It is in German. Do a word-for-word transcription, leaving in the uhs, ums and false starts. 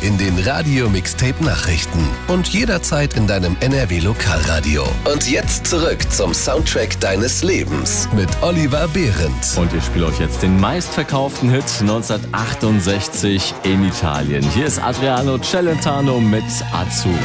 in den Radio Mixtape Nachrichten und jederzeit in deinem N R W Lokalradio. Und jetzt zurück zum Soundtrack deines Lebens mit Oliver Behrendt. Und ich spiele euch jetzt den meistverkauften Hit neunzehnhundertachtundsechzig in Italien. Hier ist Adriano Celentano mit Azzurri.